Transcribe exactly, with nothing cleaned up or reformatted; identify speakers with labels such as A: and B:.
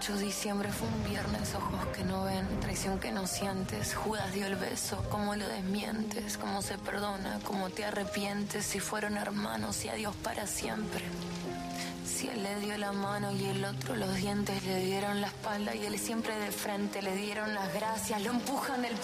A: ocho de diciembre fue un viernes, ojos que no ven, traición que no sientes. Judas dio el beso, cómo lo desmientes, cómo se perdona, cómo te arrepientes. Si fueron hermanos y adiós para siempre. Si él le dio la mano y el otro los dientes, le dieron la espalda y él siempre de frente, le dieron las gracias, lo empujan del